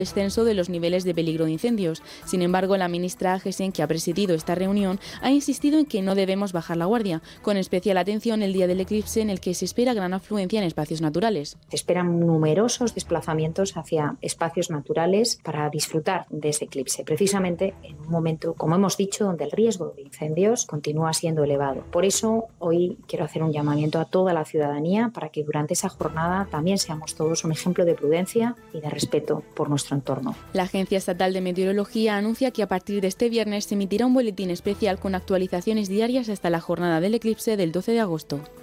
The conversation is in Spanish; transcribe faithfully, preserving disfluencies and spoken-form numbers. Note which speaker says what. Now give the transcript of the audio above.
Speaker 1: descenso de los niveles de peligro de incendios. Sin embargo, la ministra Agesen, que ha presidido esta reunión, ha insistido en que no debemos bajar la guardia, con especial atención el día del eclipse en el que se espera gran afluencia en espacios naturales.
Speaker 2: Se esperan numerosos desplazamientos hacia espacios naturales para disfrutar de ese eclipse, precisamente en un momento, como hemos dicho, donde el riesgo de incendios continúa siendo elevado. Por eso, hoy quiero hacer un llamamiento a toda la ciudadanía para que durante esa jornada también seamos todos un ejemplo de prudencia y de respeto por nuestro entorno.
Speaker 1: La Agencia Estatal de Meteorología anuncia que a partir de este viernes se emitirá un boletín especial con actualizaciones diarias hasta la jornada del eclipse del doce de agosto.